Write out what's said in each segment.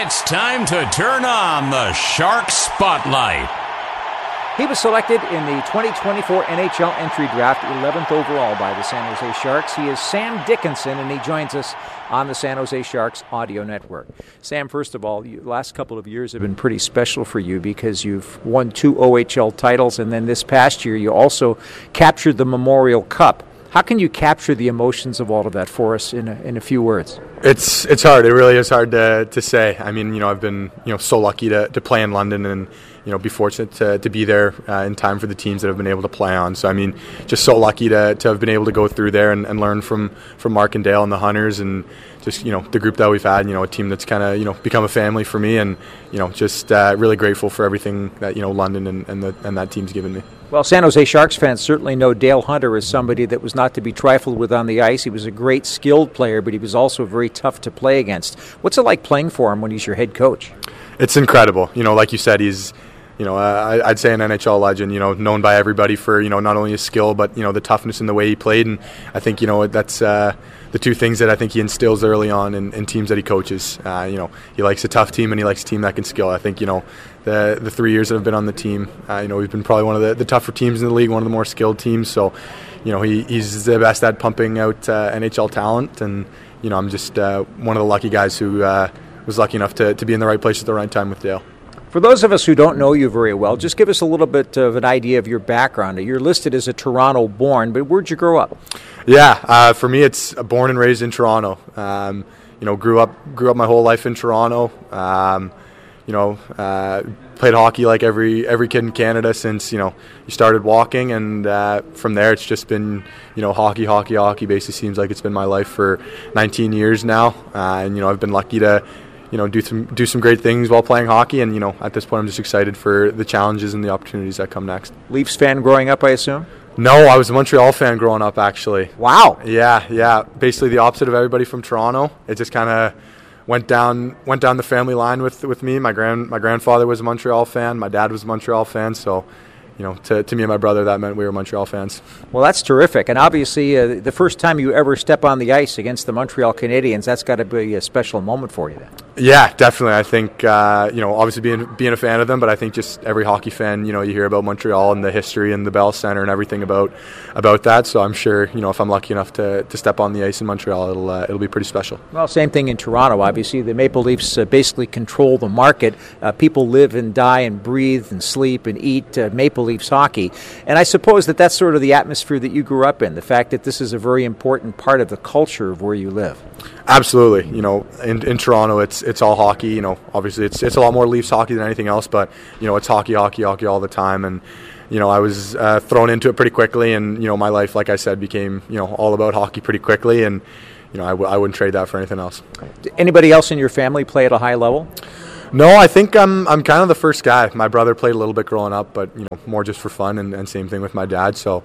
It's time to turn on the Shark Spotlight. He was selected in the 2024 NHL entry draft, 11th overall by the San Jose Sharks. He is Sam Dickinson, and he joins us on the San Jose Sharks audio network. Sam, first of all, the last couple of years have been pretty special for you because you've won 2 OHL titles, and then this past year you also captured the Memorial Cup. How can you capture the emotions of all of that for us in a few words? It's hard. It really is hard to say. I mean, I've been so lucky to play in London and be fortunate to be there in time for the teams that have been able to play on. So I mean, just so lucky to have been able to go through there and learn from Mark and Dale and the Hunters and just the group that we've had. A team that's kind of become a family for me, and just really grateful for everything that London and that team's given me. Well, San Jose Sharks fans certainly know Dale Hunter as somebody that was not to be trifled with on the ice. He was a great skilled player, but he was also very tough to play against. What's it like playing for him when he's your head coach? It's incredible. Like you said, he's I'd say an NHL legend, known by everybody for, not only his skill, but, the toughness in the way he played. And I think, that's the two things that I think he instills early on in teams that he coaches. He likes a tough team and he likes a team that can skill. I think, the 3 years that I've been on the team, we've been probably one of the tougher teams in the league, one of the more skilled teams. So, he's the best at pumping out NHL talent. And, I'm just one of the lucky guys who was lucky enough to be in the right place at the right time with Dale. For those of us who don't know you very well, just give us a little bit of an idea of your background. You're listed as a Toronto-born, but where'd you grow up? Yeah, for me, it's born and raised in Toronto. Grew up my whole life in Toronto. Played hockey like every kid in Canada since you started walking, and from there it's just been hockey. Basically, seems like it's been my life for 19 years now, and I've been lucky to do some great things while playing hockey, and at this point I'm just excited for the challenges and the opportunities that come next. Leafs fan growing up, I assume? No, I was a Montreal fan growing up, actually. Wow. Yeah. Basically the opposite of everybody from Toronto. It just kind of went down the family line with me. My grandfather was a Montreal fan. My dad was a Montreal fan, so to me and my brother, that meant we were Montreal fans. Well, that's terrific. And obviously, the first time you ever step on the ice against the Montreal Canadiens, that's got to be a special moment for you then. Yeah, definitely. I think, obviously being a fan of them, but I think just every hockey fan, you hear about Montreal and the history and the Bell Center and everything about that. So I'm sure, if I'm lucky enough to step on the ice in Montreal, it'll be pretty special. Well, same thing in Toronto. Obviously, the Maple Leafs basically control the market. People live and die and breathe and sleep and eat Maple Leafs hockey. And I suppose that's sort of the atmosphere that you grew up in, the fact that this is a very important part of the culture of where you live. Absolutely. In Toronto, it's all hockey. Obviously it's a lot more Leafs hockey than anything else, but it's hockey all the time. And I was thrown into it pretty quickly, and my life, like I said, became all about hockey pretty quickly, and I wouldn't trade that for anything else. Anybody else in your family play at a high level? No, I think I'm kind of the first guy. My brother played a little bit growing up, but more just for fun, and same thing with my dad. So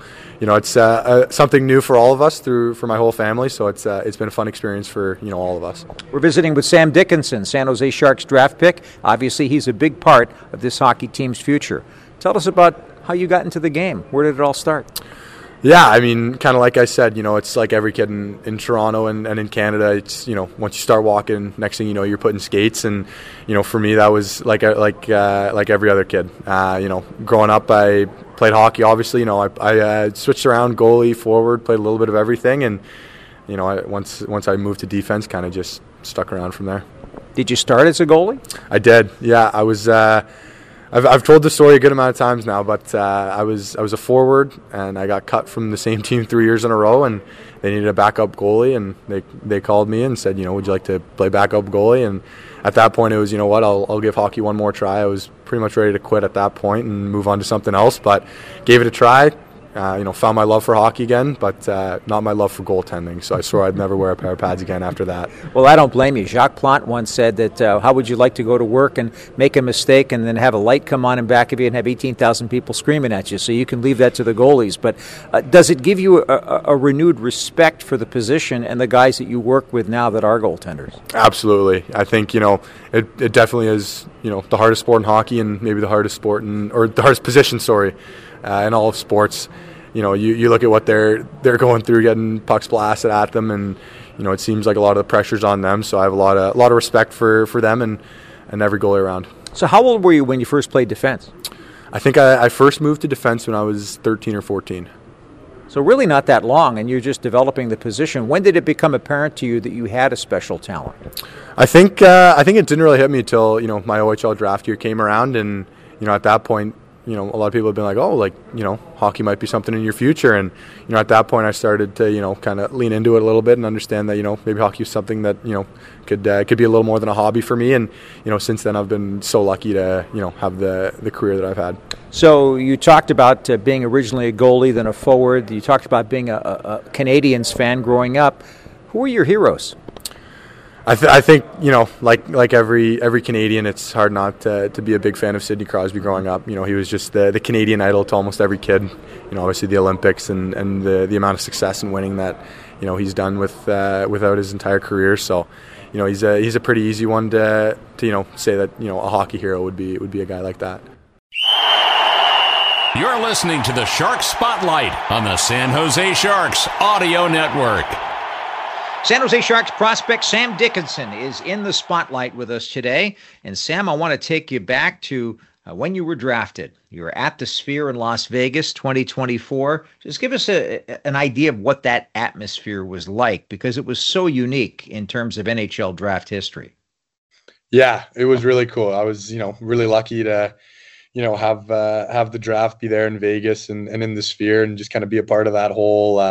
it's something new for all of us for my whole family. So it's been a fun experience for all of us. We're visiting with Sam Dickinson, San Jose Sharks draft pick. Obviously, he's a big part of this hockey team's future. Tell us about how you got into the game. Where did it all start? Yeah, I mean, kind of like I said, it's like every kid in Toronto and in Canada. It's once you start walking, next thing you know, you're putting skates, and for me that was like every other kid. Growing up, I played hockey. Obviously, I switched around goalie, forward, played a little bit of everything, and once I moved to defense, kind of just stuck around from there. Did you start as a goalie? I did. Yeah, I was. I've told the story a good amount of times now, but I was a forward, and I got cut from the same team 3 years in a row, and they needed a backup goalie, and they called me and said, would you like to play backup goalie? And at that point, it was, I'll give hockey one more try. I was pretty much ready to quit at that point and move on to something else, but gave it a try. Found my love for hockey again, but not my love for goaltending. So I swore I'd never wear a pair of pads again after that. Well, I don't blame you. Jacques Plante once said that how would you like to go to work and make a mistake and then have a light come on in back of you and have 18,000 people screaming at you? So you can leave that to the goalies. But does it give you a renewed respect for the position and the guys that you work with now that are goaltenders? Absolutely. I think, it definitely is, the hardest sport in hockey, and maybe the hardest sport or the hardest position, in all of sports. You look at what they're going through, getting pucks blasted at them, and it seems like a lot of the pressure's on them. So I have a lot of respect for them, and and every goalie around. So how old were you when you first played defense? I think I first moved to defense when I was 13 or 14. So really not that long, and you're just developing the position. When did it become apparent to you that you had a special talent? I think it didn't really hit me until my OHL draft year came around, and at that point, a lot of people have been like, oh, like, hockey might be something in your future. And, at that point I started to, kind of lean into it a little bit and understand that, maybe hockey is something that, could be a little more than a hobby for me. And, since then I've been so lucky to, have the career that I've had. So you talked about being originally a goalie, then a forward. You talked about being a Canadiens fan growing up. Who are your heroes? I think like every Canadian, it's hard not to be a big fan of Sidney Crosby growing up. He was just the Canadian idol to almost every kid. Obviously the Olympics and the amount of success and winning that he's done without his entire career. So he's a pretty easy one to say that a hockey hero would be a guy like that. You're listening to the Shark Spotlight on the San Jose Sharks Audio Network. San Jose Sharks prospect Sam Dickinson is in the spotlight with us today. And Sam, I want to take you back to when you were drafted. You were at the Sphere in Las Vegas, 2024. Just give us an idea of what that atmosphere was like, because it was so unique in terms of NHL draft history. Yeah, it was really cool. I was, really lucky to, have the draft be there in Vegas and in the Sphere, and just kind of be a part of that whole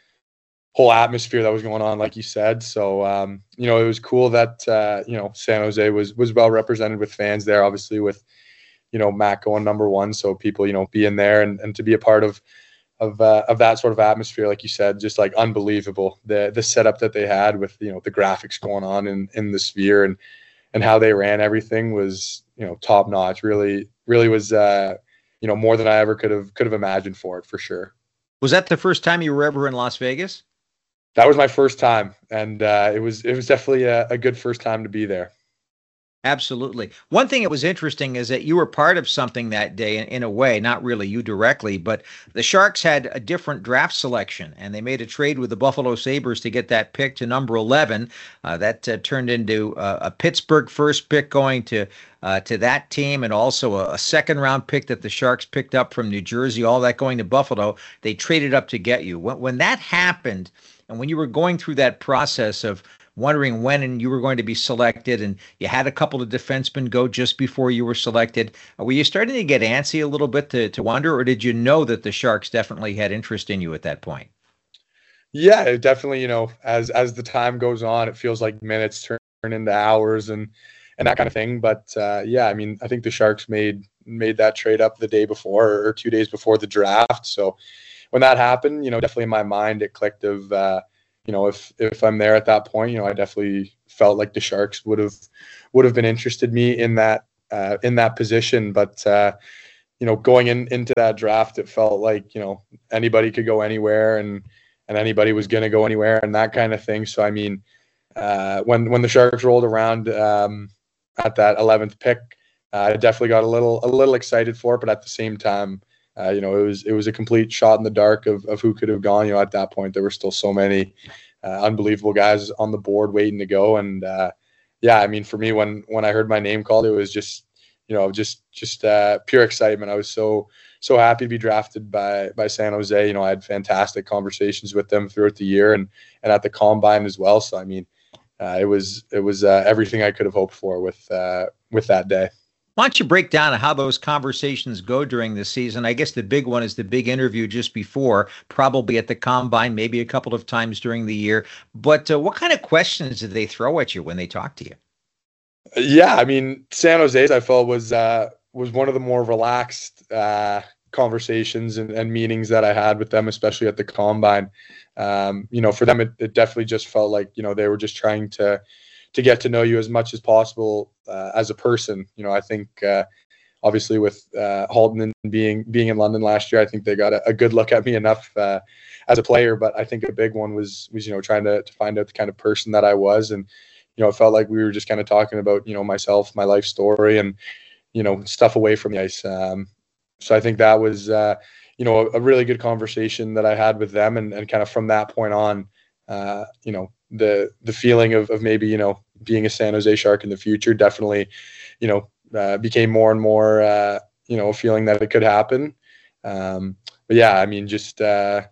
atmosphere that was going on, like you said. So, it was cool that, San Jose was well represented with fans there, obviously with, Matt going number one. So people, being there and to be a part of that sort of atmosphere, like you said, just like unbelievable. The setup that they had with, the graphics going on in the Sphere and how they ran everything was, top notch. Really was, more than I ever could have imagined for sure. Was that the first time you were ever in Las Vegas? That was my first time, and it was definitely a good first time to be there. Absolutely. One thing that was interesting is that you were part of something that day in a way, not really you directly, but the Sharks had a different draft selection, and they made a trade with the Buffalo Sabres to get that pick to number 11. That turned into a Pittsburgh first pick going to that team, and also a second-round pick that the Sharks picked up from New Jersey, all that going to Buffalo. They traded up to get you. When that happened, and when you were going through that process of wondering when you were going to be selected, and you had a couple of defensemen go just before you were selected, were you starting to get antsy a little bit to wonder, or did you know that the Sharks definitely had interest in you at that point? Yeah, it definitely, as the time goes on, it feels like minutes turn into hours and that kind of thing. But yeah, I mean, I think the Sharks made that trade up the day before or 2 days before the draft. So when that happened, definitely in my mind, it clicked of, if I'm there at that point, I definitely felt like the Sharks would have been interested me in that position. But going into that draft, it felt like anybody could go anywhere and anybody was going to go anywhere and that kind of thing. So I mean, when the Sharks rolled around at that 11th pick, I definitely got a little excited for it, but at the same time, it was a complete shot in the dark of who could have gone. At that point, there were still so many unbelievable guys on the board waiting to go. And yeah, I mean, for me, when I heard my name called, it was just pure excitement. I was so happy to be drafted by San Jose. I had fantastic conversations with them throughout the year and at the combine as well. So I mean, it was everything I could have hoped for with that day. Why don't you break down how those conversations go during the season? I guess the big one is the big interview just before, probably at the combine, maybe a couple of times during the year. But what kind of questions did they throw at you when they talked to you? Yeah, I mean, San Jose's I felt was one of the more relaxed conversations and meetings that I had with them, especially at the combine. For them, it definitely just felt like they were just trying to get to know you as much as possible as a person. I think obviously with Halton being in London last year, I think they got a good look at me enough as a player. But I think a big one was trying to find out the kind of person that I was, and it felt like we were just kind of talking about myself, my life story, and stuff away from the ice. So I think that was a really good conversation that I had with them, and kind of from that point on, the feeling of maybe being a San Jose Shark in the future. Definitely, became more and more, a feeling that it could happen. But yeah, I mean, just through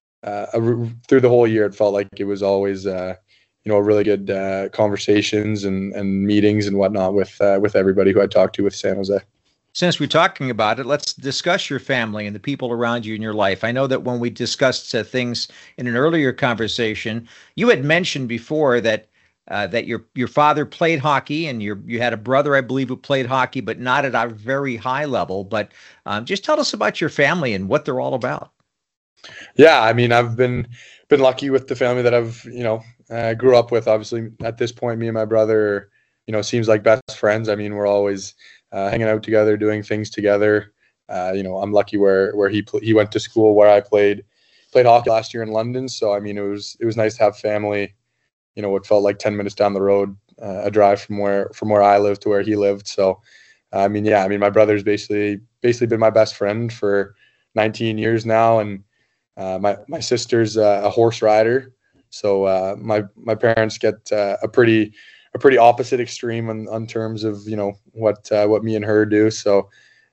the whole year, it felt like it was always, really good conversations and meetings and whatnot with everybody who I talked to with San Jose. Since we're talking about it, let's discuss your family and the people around you in your life. I know that when we discussed things in an earlier conversation, you had mentioned before that your father played hockey, and you had a brother, I believe, who played hockey, but not at a very high level. But just tell us about your family and what they're all about. Yeah, I mean, I've been lucky with the family that I've grew up with. Obviously, at this point, me and my brother, seems like best friends. I mean, we're always hanging out together, doing things together. I'm lucky where he went to school where I played hockey last year in London. So I mean, it was nice to have family. What felt like 10 minutes down the road, a drive from where I lived to where he lived. So I mean, my brother's basically been my best friend for 19 years now, and my sister's a horse rider. So my parents get a pretty opposite extreme on terms of what me and her do. So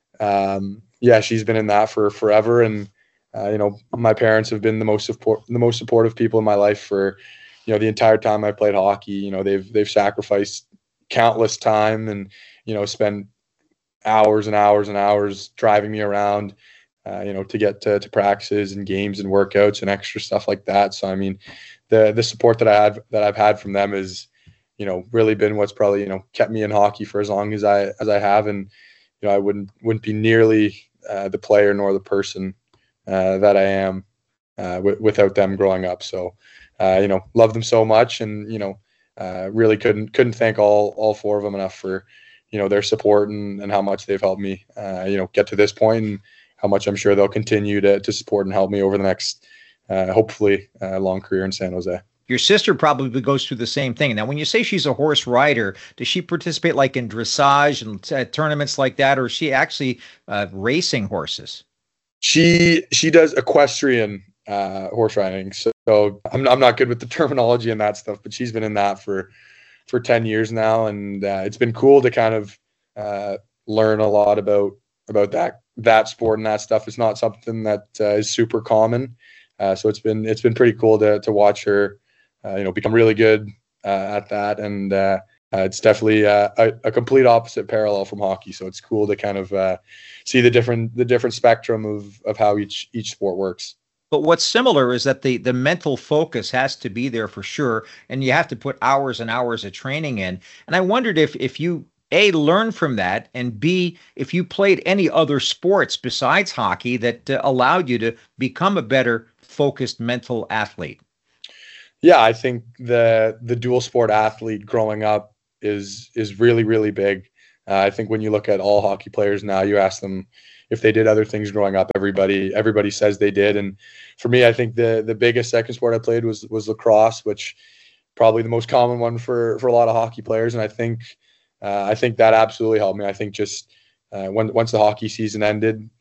she's been in that for forever, and my parents have been the most supportive people in my life for the entire time I played hockey. They've sacrificed countless time and spent hours and hours and hours driving me around to get to practices and games and workouts and extra stuff like that. So I mean, the support that I've had from them is really been what's probably kept me in hockey for as long as I have, and I wouldn't be nearly the player nor the person that I am without them growing up. So love them so much, and really couldn't thank all four of them enough for their support and how much they've helped me get to this point, and how much I'm sure they'll continue to support and help me over the next hopefully long career in San Jose. Your sister probably goes through the same thing. Now, when you say she's a horse rider, does she participate like in dressage and tournaments like that, or is she actually racing horses? She does equestrian horse riding. So I'm not good with the terminology and that stuff, but she's been in that for 10 years now, and it's been cool to kind of learn a lot about that sport and that stuff. It's not something that is super common, so it's been pretty cool to watch her become really good at that, and it's definitely a complete opposite parallel from hockey. So it's cool to kind of see the different spectrum of how each sport works. But what's similar is that the mental focus has to be there for sure, and you have to put hours and hours of training in. And I wondered if you A, learn from that, and B, if you played any other sports besides hockey that allowed you to become a better focused mental athlete. Yeah, I think the dual sport athlete growing up is really, really big. I think when you look at all hockey players now, you ask them if they did other things growing up, everybody says they did. And for me, I think the biggest second sport I played was lacrosse, which probably the most common one for a lot of hockey players. And I think that absolutely helped me. I think just once the hockey season ended,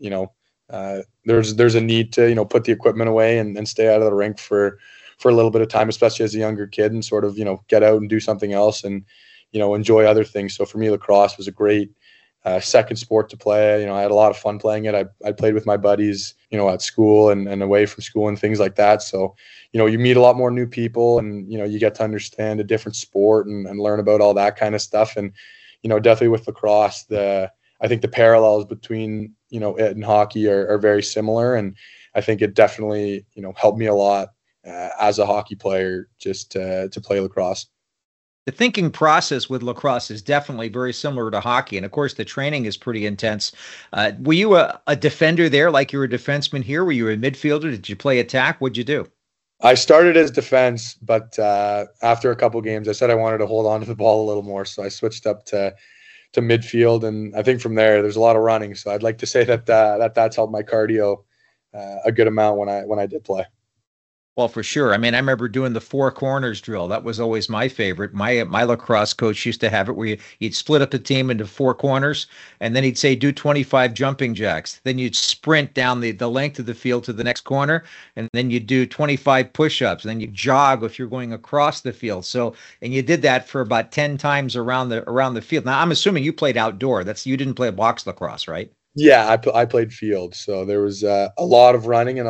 there's a need to put the equipment away and stay out of the rink for a little bit of time, especially as a younger kid, and sort of get out and do something else and enjoy other things. So for me, lacrosse was a great second sport to play. I had a lot of fun playing it. I played with my buddies, at school and away from school and things like that. So, you meet a lot more new people, and, you get to understand a different sport and learn about all that kind of stuff. And, definitely with lacrosse, I think the parallels between, it and hockey are very similar. And I think it definitely, helped me a lot as a hockey player just to play lacrosse. The thinking process with lacrosse is definitely very similar to hockey. And of course, the training is pretty intense. Were you a defender there like you're a defenseman here? Were you a midfielder? Did you play attack? What'd you do? I started as defense, but after a couple games, I said I wanted to hold on to the ball a little more. So I switched up to midfield. And I think from there's a lot of running. So I'd like to say that's helped my cardio a good amount when I did play. Well, for sure. I mean, I remember doing the four corners drill. That was always my favorite. My lacrosse coach used to have it where you'd split up the team into four corners, and then he'd say do 25 jumping jacks. Then you'd sprint down the length of the field to the next corner, and then you'd do 25 push-ups. And then you jog if you're going across the field. So, and you did that for about 10 times around the field. Now, I'm assuming you played outdoor. You didn't play box lacrosse, right? Yeah, I played field, so there was a lot of running and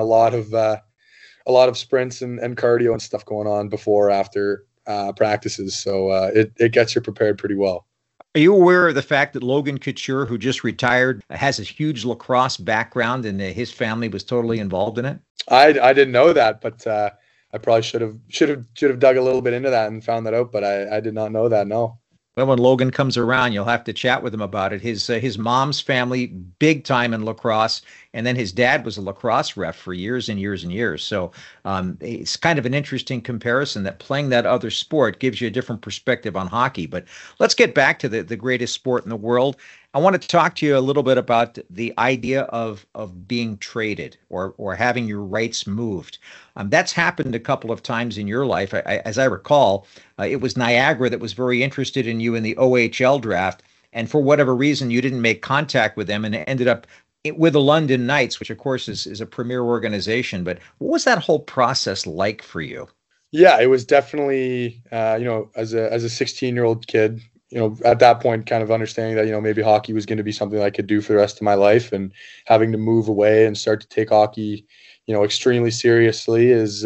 a lot of sprints and cardio and stuff going on before, after practices. So it gets you prepared pretty well. Are you aware of the fact that Logan Couture, who just retired, has a huge lacrosse background and his family was totally involved in it? I didn't know that, but I probably should have dug a little bit into that and found that out. But I did not know that. No. Well, when Logan comes around, you'll have to chat with him about it. His mom's family, big time in lacrosse, and then his dad was a lacrosse ref for years and years and years. So it's kind of an interesting comparison that playing that other sport gives you a different perspective on hockey. But let's get back to the greatest sport in the world. I want to talk to you a little bit about the idea of being traded or having your rights moved. That's happened a couple of times in your life. As I recall, it was Niagara that was very interested in you in the OHL draft. And for whatever reason, you didn't make contact with them and it ended up with the London Knights, which of course is a premier organization. But what was that whole process like for you? Yeah, it was definitely, as a 16-year-old kid, at that point, kind of understanding that, maybe hockey was going to be something I could do for the rest of my life, and having to move away and start to take hockey, extremely seriously is,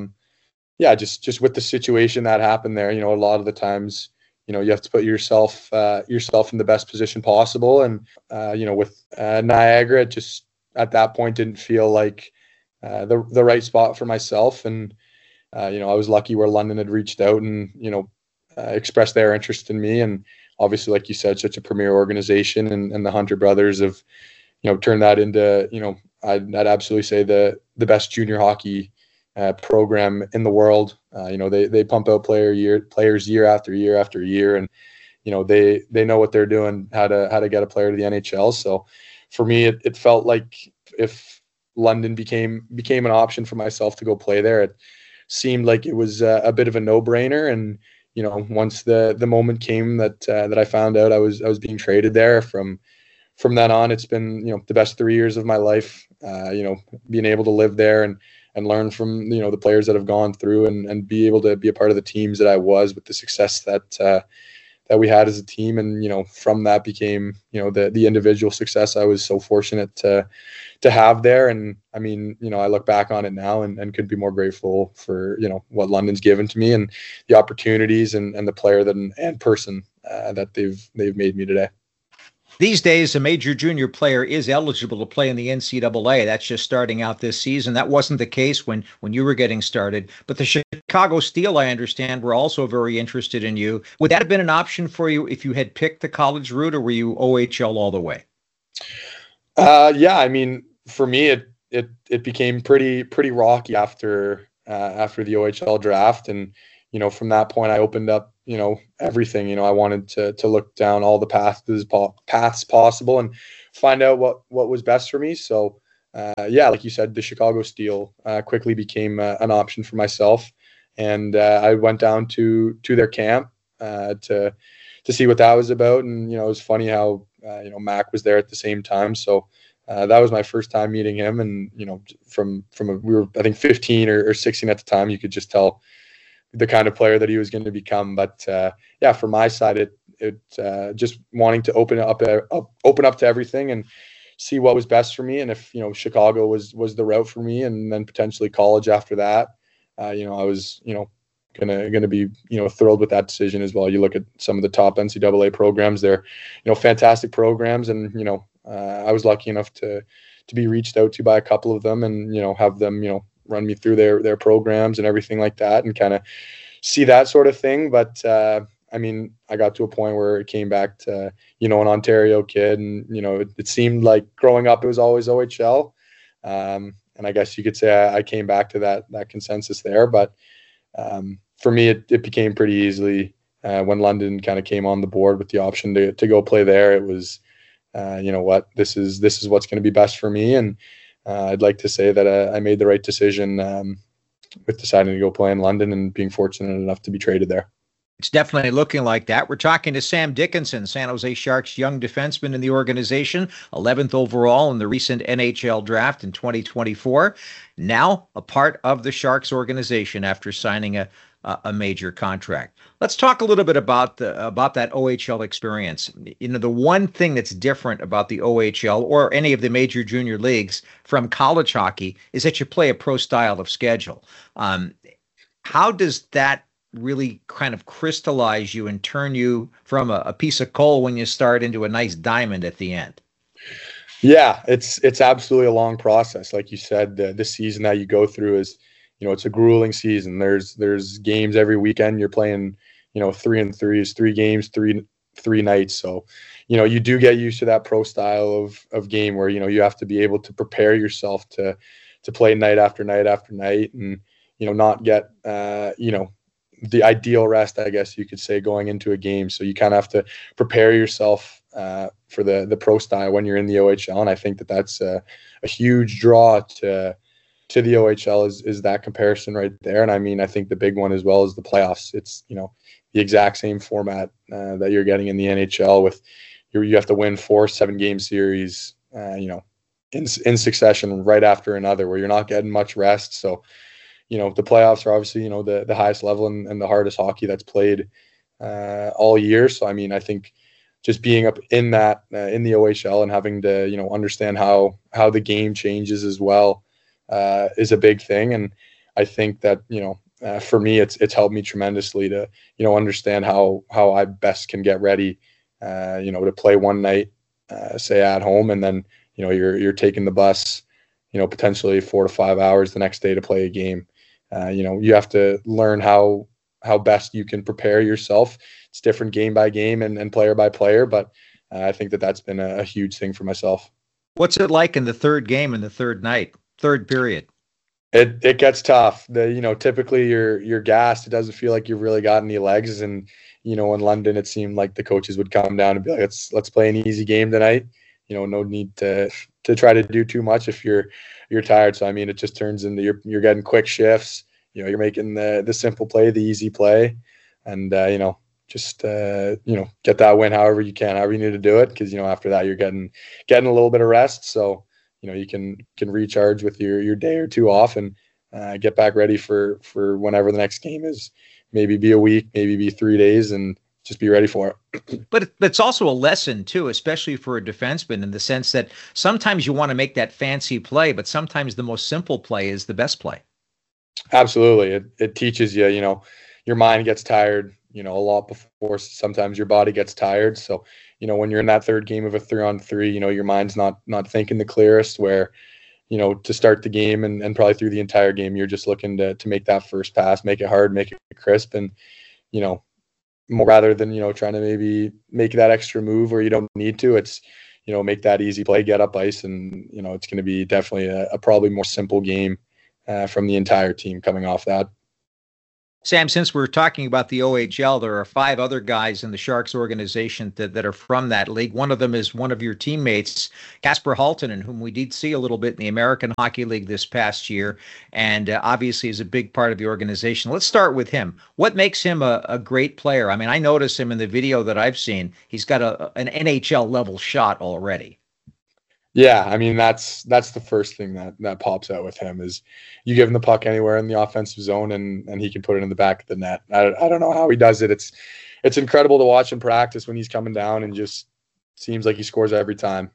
just with the situation that happened there, a lot of the times, you have to put yourself in the best position possible. And, with Niagara, it just at that point didn't feel like the right spot for myself. And, I was lucky where London had reached out and, expressed their interest in me. And obviously, like you said, such a premier organization, and the Hunter brothers have, turned that into, I'd absolutely say the best junior hockey program in the world. They pump out players year after year after year, and they know what they're doing, how to get a player to the NHL. So for me, it felt like if London became an option for myself to go play there, it seemed like it was a bit of a no-brainer. And once the moment came that I found out I was being traded there, from then on, it's been the best 3 years of my life. Being able to live there and learn from the players that have gone through, and be able to be a part of the teams that I was, with the success that we had as a team. And from that became the individual success I was so fortunate to have there. And I mean, I look back on it now and could be more grateful for what London's given to me, and the opportunities and the player and person that they've made me today. These days, a major junior player is eligible to play in the NCAA. That's just starting out this season. That wasn't the case when you were getting started. But the Chicago Steel, I understand, were also very interested in you. Would that have been an option for you if you had picked the college route, or were you OHL all the way? Yeah, I mean, for me, it became pretty rocky after the OHL draft, and from that point, I opened up everything. I wanted to look down all the paths possible and find out what was best for me. So like you said, the Chicago Steel quickly became an option for myself, and I went down to their camp to see what that was about. And it was funny how Mac was there at the same time, so that was my first time meeting him. And we were, I think, 15 or 16 at the time. You could just tell the kind of player that he was going to become. But from my side, it just wanting to open up to everything and see what was best for me. And if Chicago was the route for me, and then potentially college after that, I was gonna be thrilled with that decision as well. You look at some of the top NCAA programs; they're fantastic programs, and I was lucky enough to be reached out to by a couple of them, and have them run me through their programs and everything like that, and kind of see that sort of thing. But I mean, I got to a point where it came back to an Ontario kid, and it seemed like growing up it was always OHL, and I guess you could say I came back to that consensus there. But for me, it became pretty easily when London kind of came on the board with the option to go play there. It was this is what's going to be best for me, and I'd like to say that I made the right decision with deciding to go play in London and being fortunate enough to be traded there. It's definitely looking like that. We're talking to Sam Dickinson, San Jose Sharks young defenseman in the organization, 11th overall in the recent NHL draft in 2024. Now a part of the Sharks organization after signing a major contract. Let's talk a little bit about that OHL experience. You know, the one thing that's different about the OHL or any of the major junior leagues from college hockey is that you play a pro style of schedule. How does that really kind of crystallize you and turn you from a piece of coal when you start into a nice diamond at the end? Yeah, it's absolutely a long process. Like you said, the season that you go through is, you know, it's a grueling season. There's games every weekend. You're playing, you know, 3 and 3 3 games, three nights. So, you know, you do get used to that pro style of game where, you know, you have to be able to prepare yourself to play night after night after night, and, you know, not get, you know, the ideal rest, I guess you could say, going into a game. So you kind of have to prepare yourself for the pro style when you're in the OHL. And I think that's a huge draw to the OHL is that comparison right there. And I mean, I think the big one as well is the playoffs. It's, you know, the exact same format that you're getting in the NHL with you have to win 4 7-game series, you know, in succession right after another, where you're not getting much rest. So, you know, the playoffs are obviously, you know, the highest level and the hardest hockey that's played all year. So, I mean, I think just being up in that in the OHL and having to, you know, understand how the game changes as well is a big thing. And I think that, you know, for me, it's helped me tremendously to, you know, understand how I best can get ready, you know, to play one night, say at home, and then, you know, you're taking the bus, you know, potentially 4 to 5 hours the next day to play a game. You know, you have to learn how best you can prepare yourself. It's different game by game and player by player, but I think that's been a huge thing for myself. What's it like in the third game and the third period? It gets tough. You know, typically you're gassed. It doesn't feel like you've really got any legs. And, you know, in London, it seemed like the coaches would come down and be like, let's play an easy game tonight. You know, no need to try to do too much if you're tired. So, I mean, it just turns into you're getting quick shifts. You know, you're making the simple play, the easy play, and, you know, just, you know, get that win however you need to do it. Because, you know, after that, you're getting a little bit of rest. So, you know, you can recharge with your day or two off and get back ready for whenever the next game is. Maybe be a week, maybe be 3 days, and just be ready for it. But it's also a lesson too, especially for a defenseman, in the sense that sometimes you want to make that fancy play, but sometimes the most simple play is the best play. Absolutely. It teaches you, you know, your mind gets tired, you know, a lot before sometimes your body gets tired. So, you know, when you're in that third game of a 3-on-3, you know, your mind's not thinking the clearest, where, you know, to start the game and probably through the entire game, you're just looking to make that first pass, make it hard, make it crisp. And, you know, more rather than, you know, trying to maybe make that extra move where you don't need to, it's, you know, make that easy play, get up ice. And, you know, it's going to be definitely a probably more simple game from the entire team coming off that. Sam, since we're talking about the OHL, there are 5 other guys in the Sharks organization that are from that league. One of them is one of your teammates, Kasper Halttunen, whom we did see a little bit in the American Hockey League this past year, and obviously is a big part of the organization. Let's start with him. What makes him a great player? I mean, I notice him in the video that I've seen. He's got an NHL level shot already. Yeah, I mean, that's the first thing that pops out with him is you give him the puck anywhere in the offensive zone and he can put it in the back of the net. I don't know how he does it. It's incredible to watch him practice when he's coming down, and just seems like he scores every time.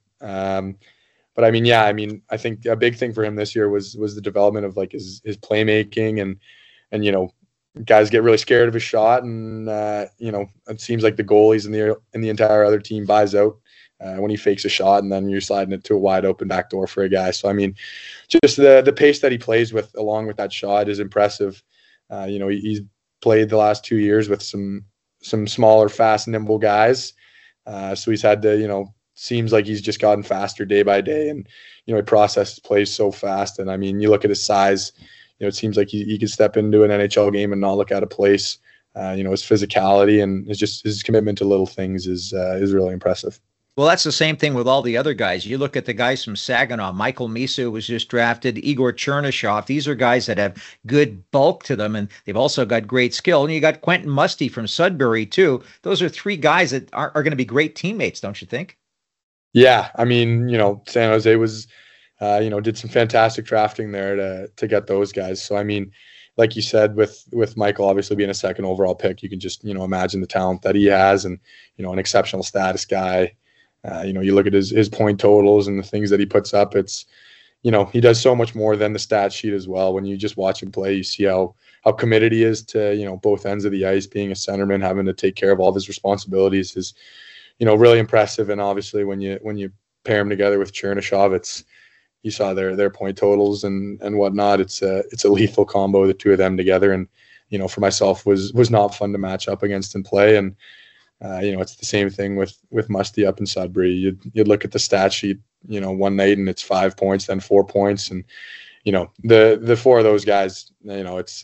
But I mean, yeah, I mean, I think a big thing for him this year was the development of like his playmaking and you know, guys get really scared of his shot, and you know, it seems like the goalies in the entire other team buys out when he fakes a shot, and then you're sliding it to a wide open back door for a guy. So, I mean, just the pace that he plays with along with that shot is impressive. You know, he's played the last 2 years with some smaller, fast, nimble guys. So he's had to, you know, seems like he's just gotten faster day by day, and, you know, he processes plays so fast. And I mean, you look at his size, you know, it seems like he could step into an NHL game and not look out of place. You know, his physicality and his commitment to little things is really impressive. Well, that's the same thing with all the other guys. You look at the guys from Saginaw. Michael Misa was just drafted. Igor Chernyshov. These are guys that have good bulk to them, and they've also got great skill. And you got Quentin Musty from Sudbury too. Those are three guys that are going to be great teammates, don't you think? Yeah, I mean, San Jose was, did some fantastic drafting there to get those guys. So I mean, like you said, with Michael obviously being a second overall pick, you can just imagine the talent that he has, and an exceptional status guy. You look at his point totals and the things that he puts up. It's he does so much more than the stat sheet as well. When you just watch him play, you see how committed he is to both ends of the ice. Being a centerman, having to take care of all of his responsibilities is really impressive. And obviously when you pair him together with Chernyshov, you saw their point totals and whatnot. It's a lethal combo, the two of them together. And for myself was not fun to match up against and play. And it's the same thing with Musty up in Sudbury. You'd look at the stat sheet, one night and it's 5 points, then 4 points, and the four of those guys. It's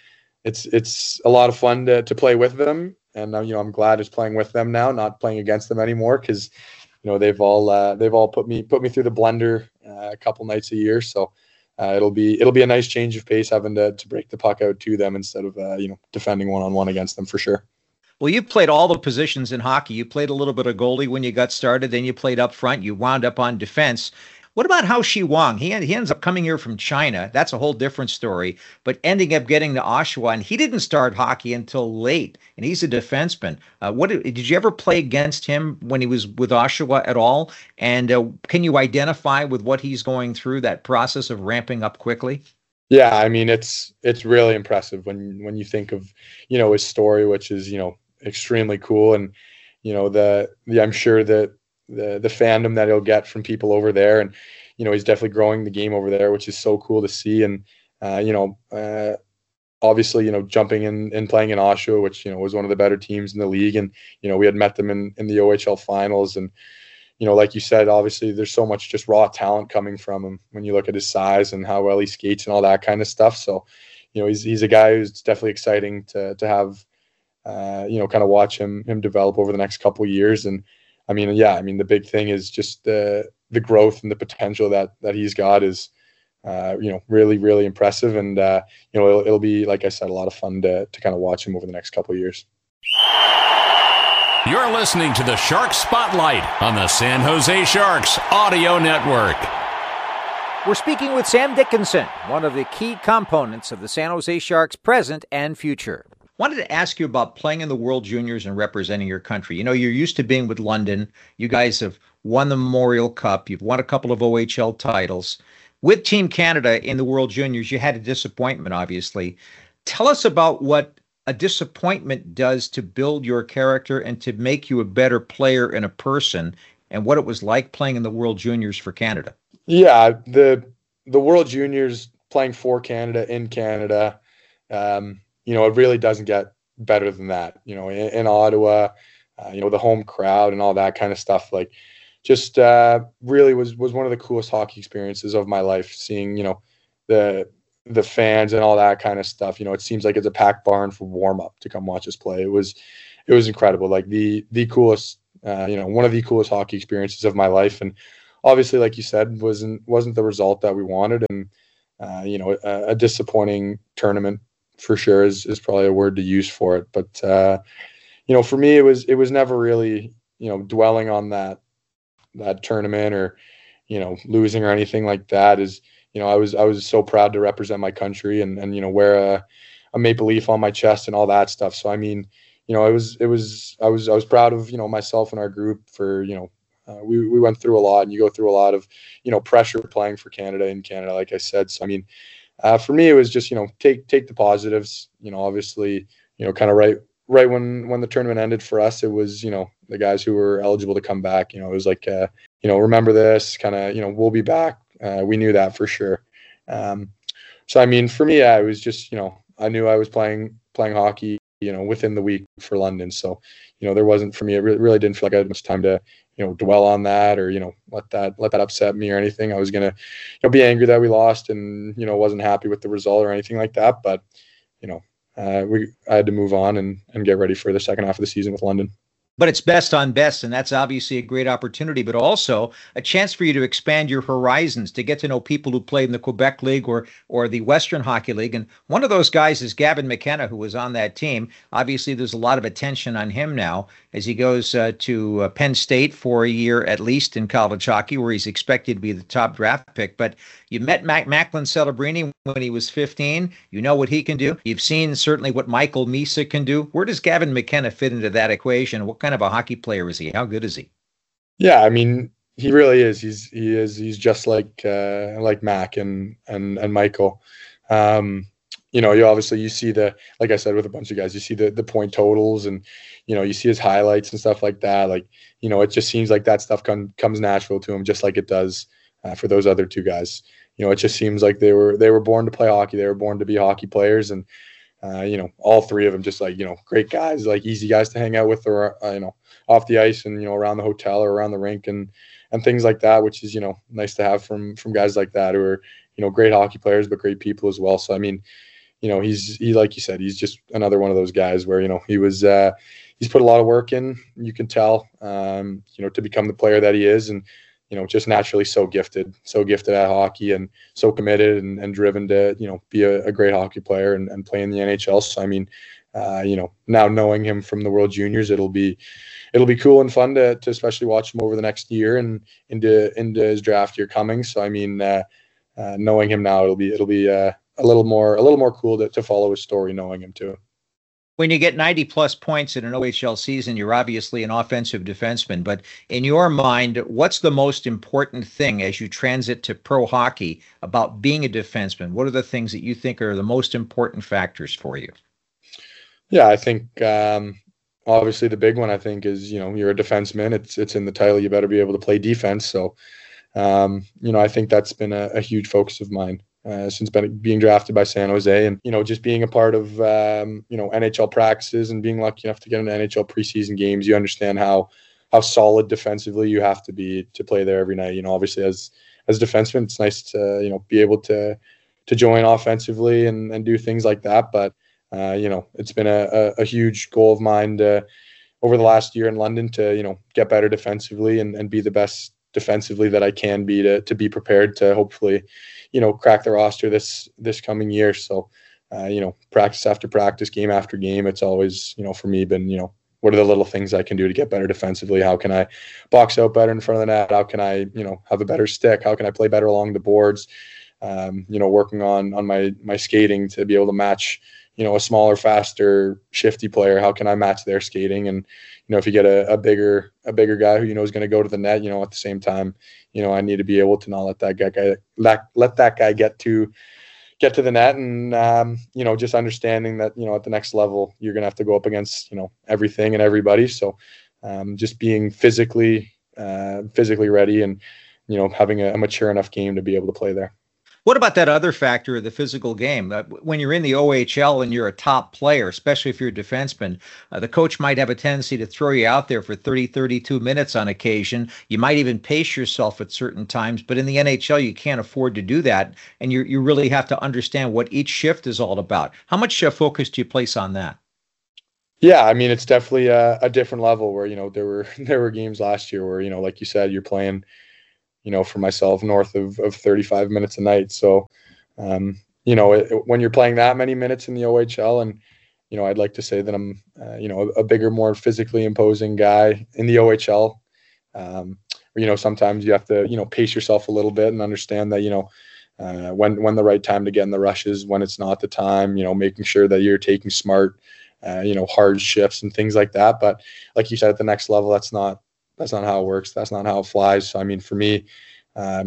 a lot of fun to play with them, and I'm glad it's playing with them now, not playing against them anymore, because they've all put me through the blender a couple nights a year. So it'll be a nice change of pace having to break the puck out to them instead of defending one-on-one against them, for sure. Well, you played all the positions in hockey. You played a little bit of goalie when you got started. Then you played up front. You wound up on defense. What about Hao Shi Wang? He ends up coming here from China. That's a whole different story. But ending up getting to Oshawa, and he didn't start hockey until late. And he's a defenseman. Did you ever play against him when he was with Oshawa at all? And can you identify with what he's going through, that process of ramping up quickly? Yeah, I mean it's really impressive when you think of his story, which is extremely cool, and I'm sure that the fandom that he'll get from people over there, and he's definitely growing the game over there, which is so cool to see. And obviously jumping in and playing in Oshawa, which was one of the better teams in the league, and we had met them in the OHL finals, and like you said, obviously there's so much just raw talent coming from him when you look at his size and how well he skates and all that kind of stuff. So he's a guy who's definitely exciting to have kind of watch him develop over the next couple of years. And I mean, the big thing is just the growth and the potential that he's got is, really, really impressive. And, it'll be, like I said, a lot of fun to kind of watch him over the next couple of years. You're listening to the Sharks Spotlight on the San Jose Sharks Audio Network. We're speaking with Sam Dickinson, one of the key components of the San Jose Sharks' present and future. Wanted to ask you about playing in the World Juniors and representing your country. You're used to being with London. You guys have won the Memorial Cup. You've won a couple of OHL titles. With Team Canada in the World Juniors, you had a disappointment, obviously. Tell us about what a disappointment does to build your character and to make you a better player and a person, and what it was like playing in the World Juniors for Canada. Yeah, the World Juniors, playing for Canada, in Canada, it really doesn't get better than that. In Ottawa, the home crowd and all that kind of stuff. Like, just really was one of the coolest hockey experiences of my life. Seeing the fans and all that kind of stuff. It seems like it's a packed barn for warm up to come watch us play. It was incredible. Like the coolest, one of the coolest hockey experiences of my life. And obviously, like you said, wasn't the result that we wanted. And a disappointing tournament, for sure, is probably a word to use for it. But for me, it was never really dwelling on that tournament or losing or anything like that. I was so proud to represent my country and wear a maple leaf on my chest and all that stuff. So I mean, I was proud of myself and our group for we went through a lot, and you go through a lot of pressure playing for Canada in Canada, like I said. So I mean, for me, it was just, take the positives, obviously, kind of right when the tournament ended for us, it was, the guys who were eligible to come back, it was like, remember this kind of, we'll be back. We knew that for sure. So, I mean, for me, it was just, I knew I was playing hockey, within the week for London. So, there wasn't, for me, it really didn't feel like I had much time to, dwell on that or, let that upset me or anything. I was going to, be angry that we lost and, wasn't happy with the result or anything like that. But, I had to move on and get ready for the second half of the season with London. But it's best on best, and that's obviously a great opportunity, but also a chance for you to expand your horizons, to get to know people who played in the Quebec League or the Western Hockey League. And one of those guys is Gavin McKenna, who was on that team. Obviously, there's a lot of attention on him now as he goes to Penn State for a year at least in college hockey, where he's expected to be the top draft pick. But you met Macklin Celebrini when he was 15. You know what he can do. You've seen certainly what Michael Misa can do. Where does Gavin McKenna fit into that equation? What kind of a hockey player is he? How good is he? Yeah, I mean, he really is. He's just like Mac and Michael. You see like I said, with a bunch of guys, you see the point totals and, you see his highlights and stuff like that. Like, it just seems like that stuff comes natural to him, just like it does for those other two guys. It just seems like they were born to play hockey. They were born to be hockey players. And, all three of them just like, great guys, like easy guys to hang out with or, off the ice and, around the hotel or around the rink and things like that, which is, nice to have from guys like that who are, great hockey players, but great people as well. So, I mean, he's like you said, he's just another one of those guys where, he's put a lot of work in, you can tell, to become the player that he is. And, just naturally so gifted at hockey and so committed and driven to, be a great hockey player and play in the NHL. So, I mean, now knowing him from the World Juniors, it'll be cool and fun to especially watch him over the next year and into his draft year coming. So, I mean, knowing him now, it'll be a little more cool to follow his story, knowing him too. When you get 90 plus points in an OHL season, you're obviously an offensive defenseman. But in your mind, what's the most important thing as you transit to pro hockey about being a defenseman? What are the things that you think are the most important factors for you? Yeah, I think obviously the big one, I think, is, you're a defenseman. It's in the title. You better be able to play defense. So, I think that's been a huge focus of mine. Since being drafted by San Jose and, just being a part of, NHL practices and being lucky enough to get into NHL preseason games, you understand how solid defensively you have to be to play there every night. Obviously as a defenseman, it's nice to, be able to join offensively and do things like that. But, it's been a huge goal of mine over the last year in London to, get better defensively and be the best defensively that I can be to be prepared to hopefully, crack the roster this coming year. So, practice after practice, game after game, it's always, for me been, what are the little things I can do to get better defensively? How can I box out better in front of the net? How can I, have a better stick? How can I play better along the boards? Working on my skating to be able to match, a smaller, faster, shifty player. How can I match their skating? And, if you get a bigger guy who is going to go to the net, at the same time, I need to be able to not let that guy get to the net, and just understanding that at the next level you're going to have to go up against everything and everybody. So just being physically ready and having a mature enough game to be able to play there. What about that other factor of the physical game? When you're in the OHL and you're a top player, especially if you're a defenseman, the coach might have a tendency to throw you out there for 30, 32 minutes on occasion. You might even pace yourself at certain times, but in the NHL, you can't afford to do that. And you really have to understand what each shift is all about. How much focus do you place on that? Yeah, I mean, it's definitely a different level where, there were games last year where, like you said, you're playing, for myself, north of 35 minutes a night. So, when you're playing that many minutes in the OHL, and, I'd like to say that I'm, a bigger, more physically imposing guy in the OHL. Sometimes you have to, pace yourself a little bit and understand that, when the right time to get in the rushes, when it's not the time, making sure that you're taking smart, hard shifts and things like that. But like you said, at the next level, that's not how it works. That's not how it flies. So, I mean, for me, I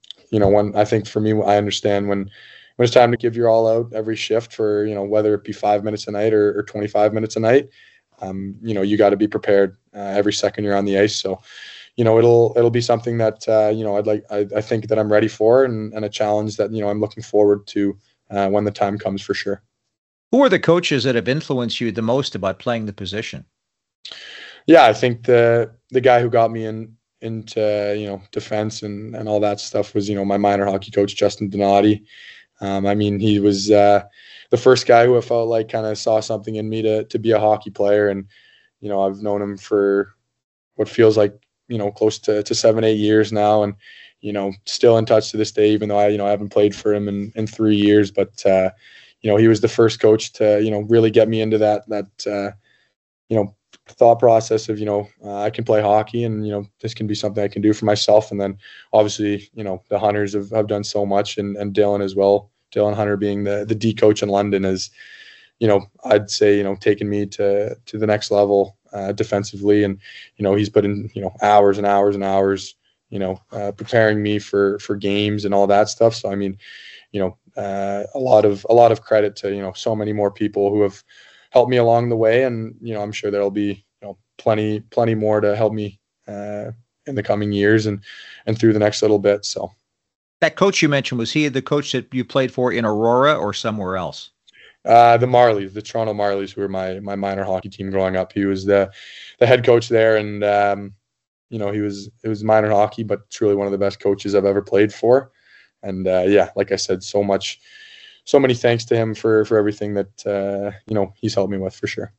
understand when it's time to give your all out every shift for, whether it be 5 minutes a night or 25 minutes a night, you got to be prepared every second you're on the ice. So, it'll be something that, I think that I'm ready for and a challenge that, I'm looking forward to when the time comes for sure. Who are the coaches that have influenced you the most about playing the position? Yeah, I think the guy who got me into defense and all that stuff was my minor hockey coach, Justin Donati. I mean, he was the first guy who I felt like kind of saw something in me to be a hockey player, and I've known him for what feels like, close to 7-8 years now, and, still in touch to this day, even though I haven't played for him in 3 years. But, he was the first coach to, really get me into that thought process of, I can play hockey, and, this can be something I can do for myself. And then obviously, the Hunters have done so much, and Dylan as well. Dylan Hunter being the D coach in London has, I'd say, taken me to the next level defensively. And, he's put in, hours and hours and hours, preparing me for games and all that stuff. So, I mean, a lot of credit to, so many more people who have helped me along the way. And, I'm sure there'll be, plenty more to help me in the coming years and through the next little bit. So that coach you mentioned, was he the coach that you played for in Aurora or somewhere else? The Marlies, the Toronto Marlies, who were my minor hockey team growing up. He was the head coach there, and it was minor hockey, but truly one of the best coaches I've ever played for. And like I said, so many thanks to him for everything that he's helped me with, for sure.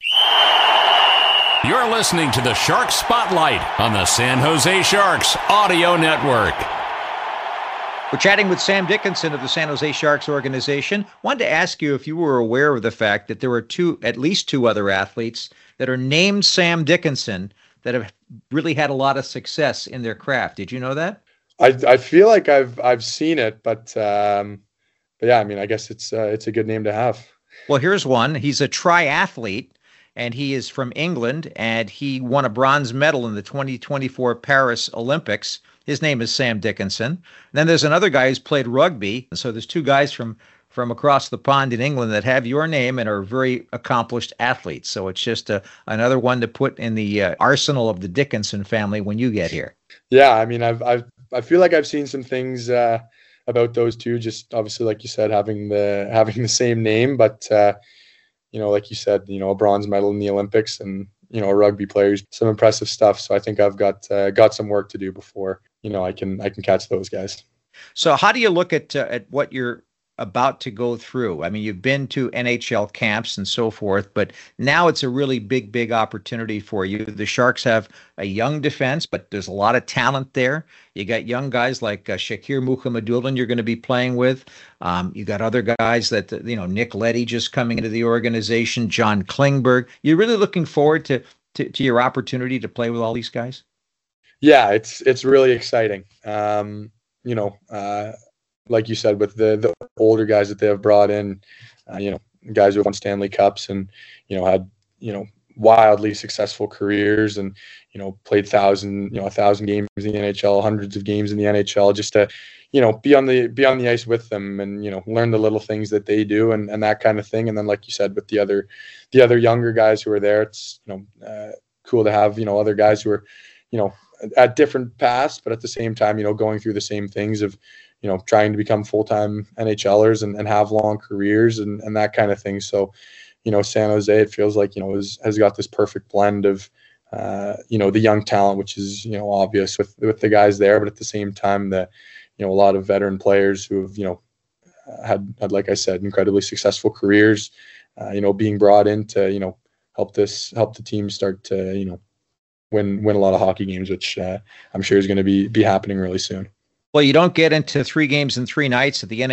You're listening to the Shark Spotlight on the San Jose Sharks Audio Network. We're chatting with Sam Dickinson of the San Jose Sharks organization. Wanted to ask you if you were aware of the fact that there were at least two other athletes that are named Sam Dickinson that have really had a lot of success in their craft. Did you know that? I feel like I've seen it, but yeah, I mean, I guess it's a good name to have. Well, here's one. He's a triathlete, and he is from England, and he won a bronze medal in the 2024 Paris Olympics. His name is Sam Dickinson. And then there's another guy who's played rugby. So there's two guys from across the pond in England that have your name and are very accomplished athletes. So it's just another one to put in the arsenal of the Dickinson family when you get here. Yeah, I mean, I feel like I've seen some things about those two. Just obviously, like you said, having the same name, but like you said, a bronze medal in the Olympics, and a rugby player, some impressive stuff. So I think I've got some work to do before I can catch those guys. So how do you look at what you're about to go through? I mean, you've been to NHL camps and so forth, but now it's a really big opportunity for you. The Sharks have a young defense, but there's a lot of talent there. You got young guys like Shakir Mukhamadullin you're going to be playing with. You got other guys that, Nick Leddy just coming into the organization, John Klingberg. You're really looking forward to your opportunity to play with all these guys? Yeah, it's really exciting. Like you said, with the older guys that they have brought in, guys who have won Stanley Cups and, had, wildly successful careers and, played 1,000 games in the NHL, hundreds of games in the NHL, just to, be on the ice with them and, learn the little things that they do and that kind of thing. And then, like you said, with the other younger guys who are there, it's, cool to have, other guys who are, at different paths, but at the same time, going through the same things of, trying to become full-time NHLers and have long careers and that kind of thing. So, San Jose, it feels like, has got this perfect blend of, the young talent, which is, obvious with the guys there, but at the same time, a lot of veteran players who have, had, like I said, incredibly successful careers, being brought in to, help the team start to, win a lot of hockey games, which I'm sure is going to be happening really soon. Well, you don't get into 3 games in 3 nights at the